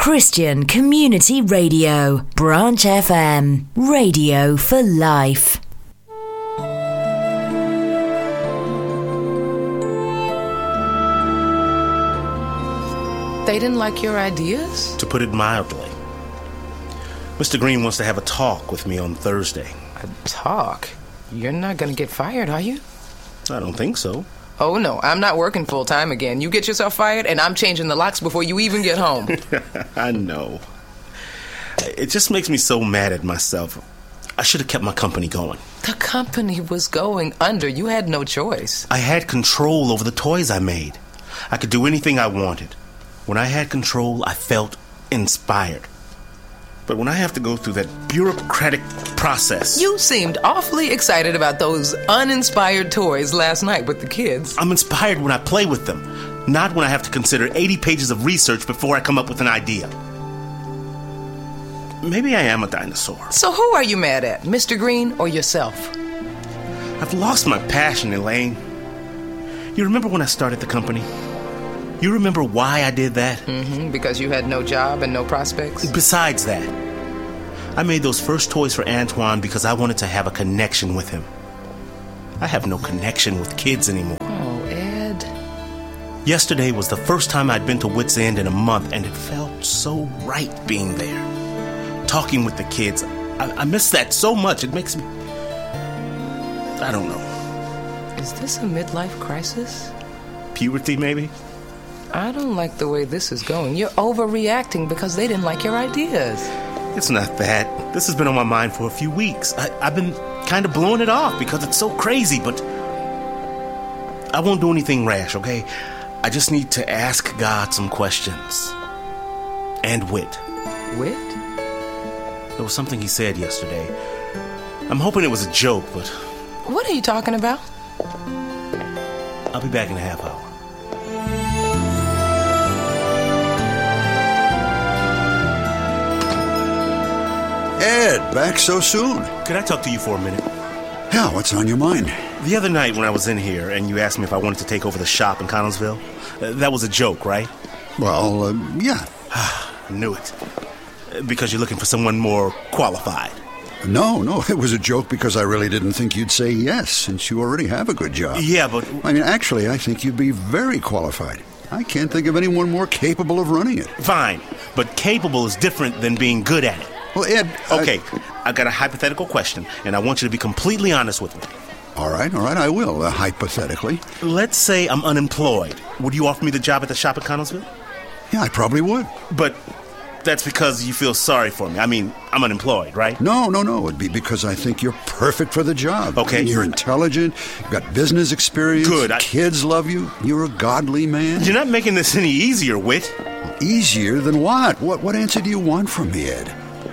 Christian Community Radio, Branch FM, radio for life. They didn't like your ideas? To put it mildly. Mr. Green wants to have a talk with me on Thursday. A talk? You're not gonna get fired, are you? I don't think so. Oh, no, I'm not working full-time again. You get yourself fired, and I'm changing the locks before you even get home. I know. It just makes me so mad at myself. I should have kept my company going. The company was going under. You had no choice. I had control over the toys I made. I could do anything I wanted. When I had control, I felt inspired. But when I have to go through that bureaucratic process... You seemed awfully excited about those uninspired toys last night with the kids. I'm inspired when I play with them, not when I have to consider 80 pages of research before I come up with an idea. Maybe I am a dinosaur. So who are you mad at, Mr. Green or yourself? I've lost my passion, Elaine. You remember when I started the company? You remember why I did that? Because you had no job and no prospects? Besides that, I made those first toys for Antoine because I wanted to have a connection with him. I have no connection with kids anymore. Oh, Ed. Yesterday was the first time I'd been to Wits End in a month, and it felt so right being there. Talking with the kids. I miss that so much. It makes me... I don't know. Is this a midlife crisis? Puberty, maybe? I don't like the way this is going. You're overreacting because they didn't like your ideas. It's not that. This has been on my mind for a few weeks. I've been kind of blowing it off because it's so crazy, but I won't do anything rash, okay? I just need to ask God some questions. And wit. Wit? There was something he said yesterday. I'm hoping it was a joke, but... What are you talking about? I'll be back in a half hour. Ed, back so soon? Could I talk to you for a minute? Yeah, what's on your mind? The other night when I was in here and you asked me if I wanted to take over the shop in Connellsville, that was a joke, right? Well, yeah. I knew it. Because you're looking for someone more qualified. No, it was a joke because I really didn't think you'd say yes, since you already have a good job. Yeah, but... I mean, actually, I think you'd be very qualified. I can't think of anyone more capable of running it. Fine, but capable is different than being good at it. Well, Ed... Okay, I've got a hypothetical question, and I want you to be completely honest with me. All right, I will, hypothetically. Let's say I'm unemployed. Would you offer me the job at the shop in Connellsville? Yeah, I probably would. But that's because you feel sorry for me. I mean, I'm unemployed, right? No. It'd be because I think you're perfect for the job. Okay. You're intelligent, you've got business experience. Good. Kids love you. You're a godly man. You're not making this any easier, Wit. Easier than what? What answer do you want from me, Ed?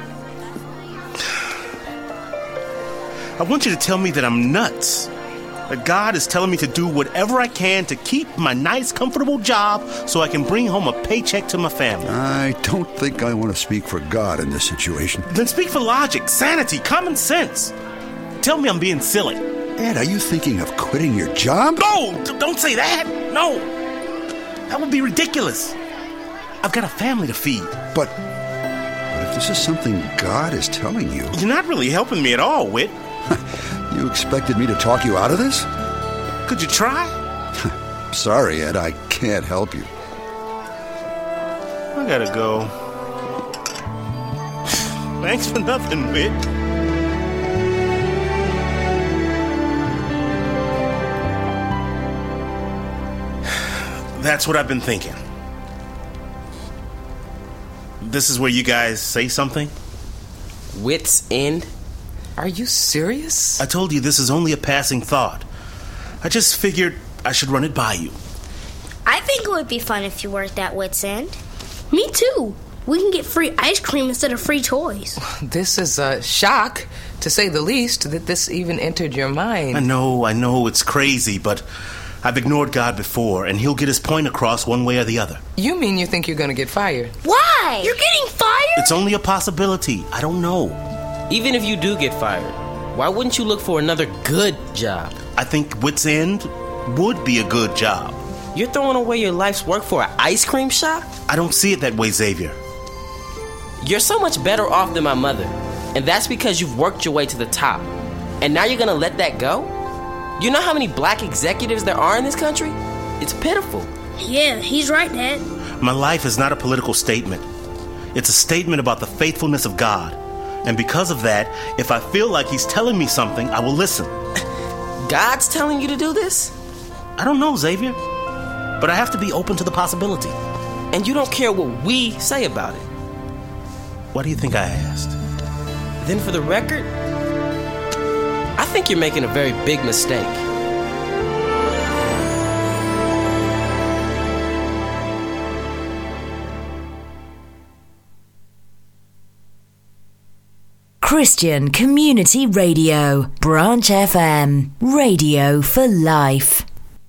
I want you to tell me that I'm nuts. That God is telling me to do whatever I can to keep my nice, comfortable job so I can bring home a paycheck to my family. I don't think I want to speak for God in this situation. Then speak for logic, sanity, common sense. Tell me I'm being silly. Ed, are you thinking of quitting your job? No! Don't say that! No! That would be ridiculous. I've got a family to feed. But if this is something God is telling you... You're not really helping me at all, Wit. You expected me to talk you out of this? Could you try? Sorry, Ed, I can't help you. I gotta go. Thanks for nothing, Wit. That's what I've been thinking. This is where you guys say something? Wits End? Are you serious? I told you this is only a passing thought. I just figured I should run it by you. I think it would be fun if you worked at Wits End. Me too. We can get free ice cream instead of free toys. This is a shock, to say the least, that this even entered your mind. I know it's crazy, but I've ignored God before, and he'll get his point across one way or the other. You mean you think you're going to get fired? Why? You're getting fired? It's only a possibility. I don't know. Even if you do get fired, why wouldn't you look for another good job? I think Wits End would be a good job. You're throwing away your life's work for an ice cream shop? I don't see it that way, Xavier. You're so much better off than my mother, and that's because you've worked your way to the top. And now you're gonna let that go? You know how many black executives there are in this country? It's pitiful. Yeah, he's right, Dad. My life is not a political statement. It's a statement about the faithfulness of God. And because of that, if I feel like he's telling me something, I will listen. God's telling you to do this? I don't know, Xavier. But I have to be open to the possibility. And you don't care what we say about it? Why do you think I asked? Then for the record, I think you're making a very big mistake. Christian Community Radio, Branch FM, radio for life.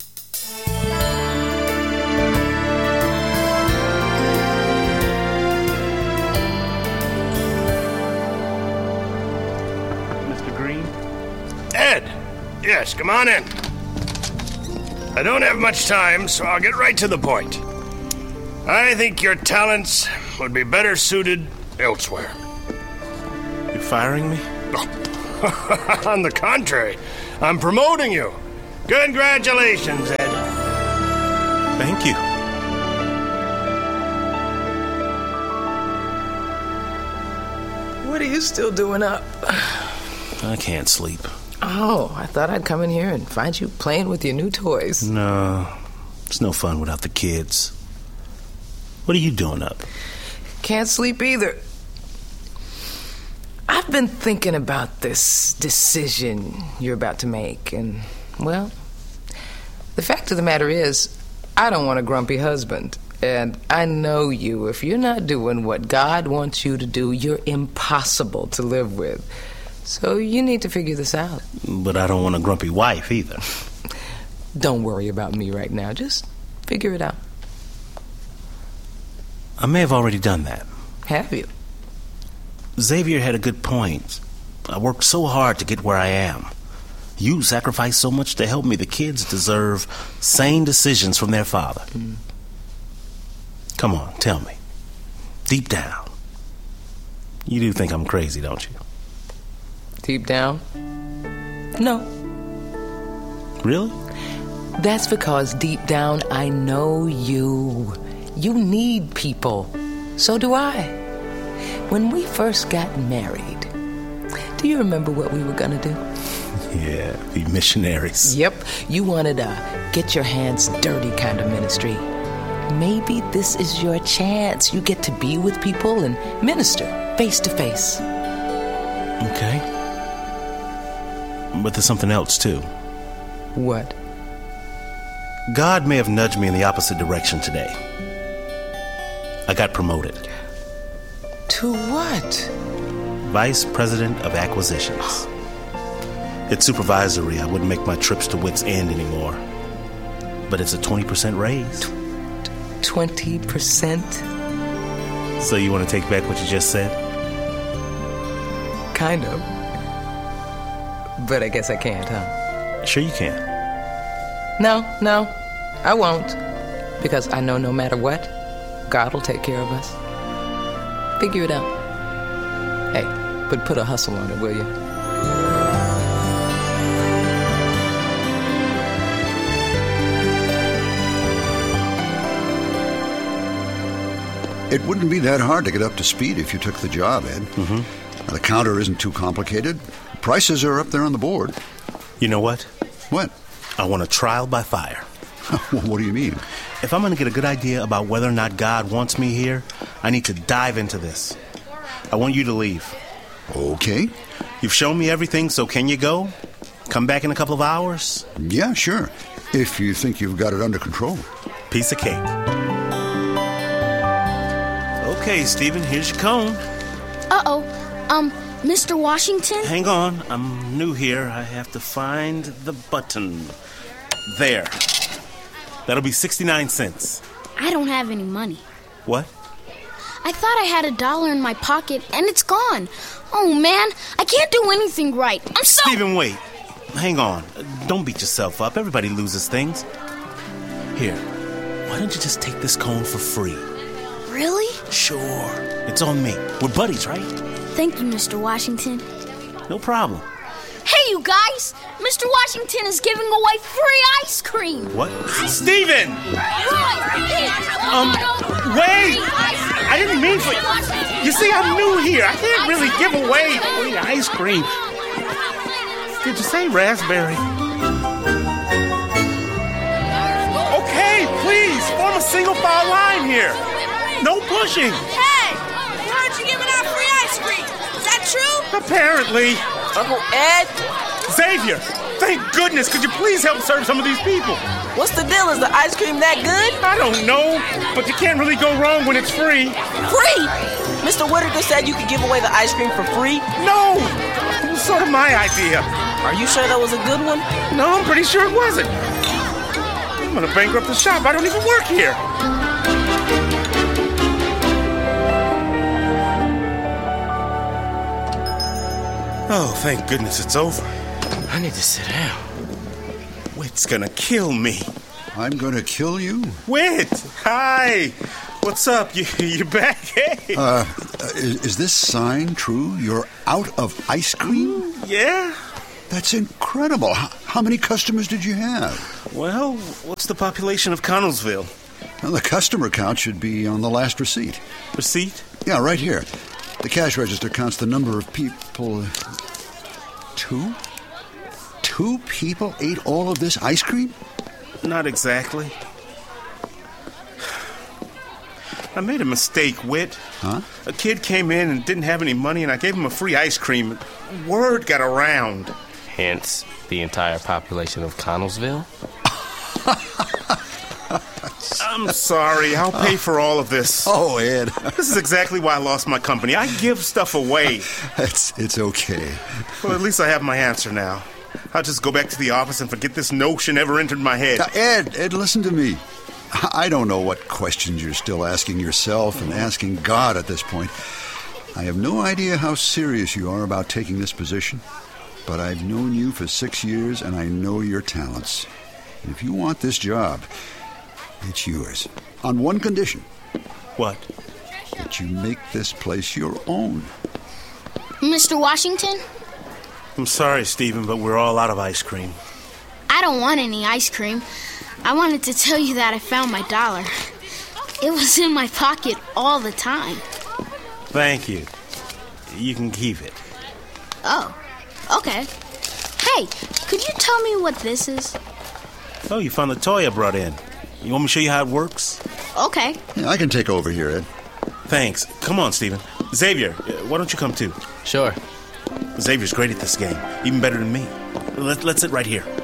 Mr. Green? Ed! Yes, come on in. I don't have much time, so I'll get right to the point. I think your talents would be better suited elsewhere. You're firing me? On the contrary, I'm promoting you. Congratulations, Ed. Thank you. What are you still doing up? I can't sleep. Oh, I thought I'd come in here and find you playing with your new toys. No, it's no fun without the kids. What are you doing up? Can't sleep either. I've been thinking about this decision you're about to make, and, well, the fact of the matter is, I don't want a grumpy husband. And I know you. If you're not doing what God wants you to do, you're impossible to live with. So you need to figure this out. But I don't want a grumpy wife either. Don't worry about me right now. Just figure it out. I may have already done that. Have you? Xavier had a good point. I worked so hard to get where I am. You sacrificed so much to help me. The kids deserve sane decisions from their father. Come on, tell me. Deep down. You do think I'm crazy, don't you? Deep down? No. Really? That's because deep down I know you. You need people. So do I. When we first got married, do you remember what we were gonna do? Yeah, be missionaries. Yep. You wanted a get your hands dirty kind of ministry. Maybe this is your chance. You get to be with people and minister face to face. Okay. But there's something else, too. What? God may have nudged me in the opposite direction today. I got promoted. To what? Vice President of Acquisitions. It's supervisory. I wouldn't make my trips to Wits End anymore. But it's a 20% raise. 20%? So you want to take back what you just said? Kind of. But I guess I can't, huh? Sure you can. No, I won't. Because I know no matter what, God will take care of us. Figure it out. Hey, but put a hustle on it, will you? It wouldn't be that hard to get up to speed if you took the job, Ed. Mm-hmm. The counter isn't too complicated. Prices are up there on the board. You know what? What? I want a trial by fire. What do you mean? If I'm going to get a good idea about whether or not God wants me here, I need to dive into this. I want you to leave. Okay. You've shown me everything, so can you go? Come back in a couple of hours? Yeah, sure. If you think you've got it under control. Piece of cake. Okay, Stephen, here's your cone. Mr. Washington? Hang on, I'm new here. I have to find the button. There. That'll be 69 cents. I don't have any money. What? I thought I had $1 in my pocket, and it's gone. Oh, man, I can't do anything right. I'm so... Stephen, wait. Hang on. Don't beat yourself up. Everybody loses things. Here, why don't you just take this cone for free? Really? Sure. It's on me. We're buddies, right? Thank you, Mr. Washington. No problem. Hey, you guys! Mr. Washington is giving away free ice cream! What? Steven! Wait! I didn't mean for... You see, I'm new here. I can't really give away free ice cream. Did you say raspberry? Okay, please, form a single file line here. No pushing. Hey! We heard you giving out free ice cream. Is that true? Apparently. Uncle Ed? Xavier, thank goodness. Could you please help serve some of these people? What's the deal? Is the ice cream that good? I don't know, but you can't really go wrong when it's free. Free? Mr. Whitaker said you could give away the ice cream for free? No! It was sort of my idea. Are you sure that was a good one? No, I'm pretty sure it wasn't. I'm gonna bankrupt the shop. I don't even work here. Oh, thank goodness it's over. I need to sit down. Whit's gonna kill me. I'm going to kill you? Whit! Hi! What's up? You back? Hey! Is this sign true? You're out of ice cream? Yeah? That's incredible. How many customers did you have? Well, what's the population of Connellsville? Well, the customer count should be on the last receipt. Receipt? Yeah, right here. The cash register counts the number of people... 2? 2 people ate all of this ice cream? Not exactly. I made a mistake, Whit. Huh? A kid came in and didn't have any money, and I gave him a free ice cream. Word got around. Hence, the entire population of Connellsville? I'm sorry. I'll pay for all of this. Oh, Ed. This is exactly why I lost my company. I give stuff away. It's okay. Well, at least I have my answer now. I'll just go back to the office and forget this notion ever entered my head. Ed, listen to me. I don't know what questions you're still asking yourself and asking God at this point. I have no idea how serious you are about taking this position, but I've known you for 6 years and I know your talents. And if you want this job, it's yours. On one condition. What? That you make this place your own. Mr. Washington? I'm sorry, Stephen, but we're all out of ice cream. I don't want any ice cream. I wanted to tell you that I found my dollar. It was in my pocket all the time. Thank you. You can keep it. Oh, okay. Hey, could you tell me what this is? Oh, you found the toy I brought in. You want me to show you how it works? Okay. Yeah, I can take over here, Ed. Thanks. Come on, Stephen. Xavier, why don't you come too? Sure. Xavier's great at this game, even better than me. Let's sit right here.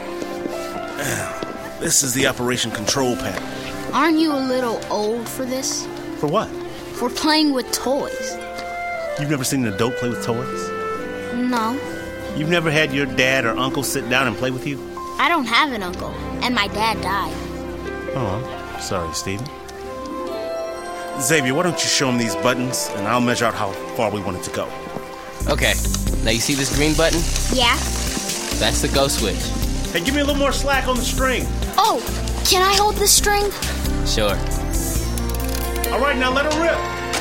This is the operation control panel. Aren't you a little old for this? For what? For playing with toys. You've never seen an adult play with toys? No. You've never had your dad or uncle sit down and play with you? I don't have an uncle, and my dad died. Oh, I'm sorry, Stephen. Xavier, why don't you show him these buttons, and I'll measure out how far we want it to go. Okay. Now you see this green button? Yeah? That's the go switch. Hey, give me a little more slack on the string. Oh, can I hold the string? Sure. All right, now let her rip.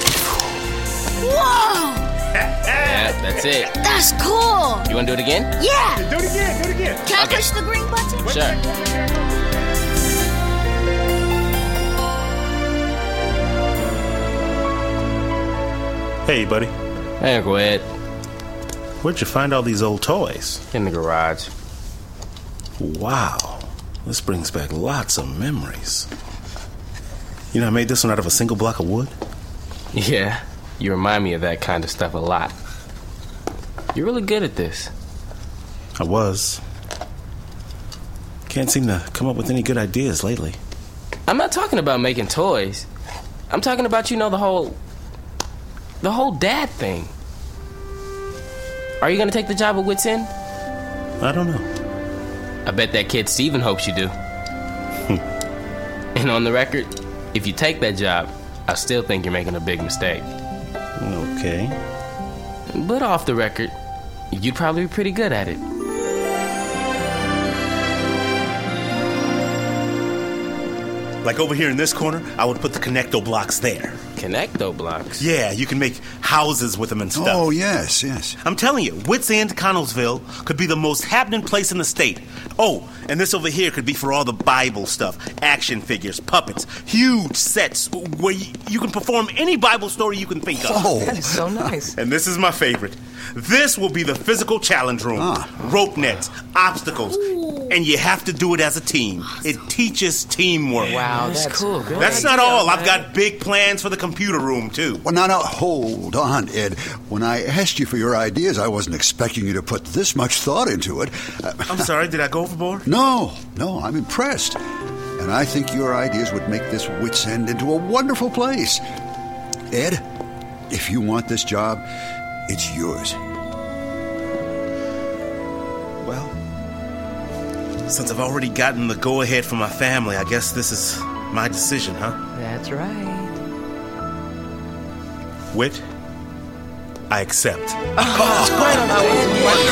Whoa! Yeah, that's it. That's cool! You want to do it again? Yeah! Do it again, do it again. Can I Okay. push the green button? Sure. Hey, buddy. Hey, Uncle Ed. Where'd you find all these old toys? In the garage. Wow. This brings back lots of memories. You know, I made this one out of a single block of wood. Yeah, you remind me of that kind of stuff a lot. You're really good at this. I was. Can't seem to come up with any good ideas lately. I'm not talking about making toys. I'm talking about, the whole dad thing. Are you gonna take the job at Wits End? I don't know. I bet that kid Steven hopes you do. And on the record, if you take that job, I still think you're making a big mistake. Okay. But off the record, you'd probably be pretty good at it. Like over here in this corner, I would put the Connecto blocks there. Connecto blocks? Yeah, you can make houses with them and stuff. Oh, yes, yes. I'm telling you, Wits End, Connellsville could be the most happening place in the state. Oh, and this over here could be for all the Bible stuff. Action figures, puppets, huge sets where you can perform any Bible story you can think of. Oh. That is so nice. And this is my favorite. This will be the physical challenge room. Rope nets, obstacles, and you have to do it as a team. It teaches teamwork. Wow, that's cool. That's not all. I've got big plans for the computer room, too. Well, now, hold on, Ed. When I asked you for your ideas, I wasn't expecting you to put this much thought into it. I'm sorry, did I go overboard? No, I'm impressed. And I think your ideas would make this Wits End into a wonderful place. Ed, if you want this job, it's yours. Well, since I've already gotten the go-ahead from my family, I guess this is my decision, huh? That's right. Wit, I accept. Oh,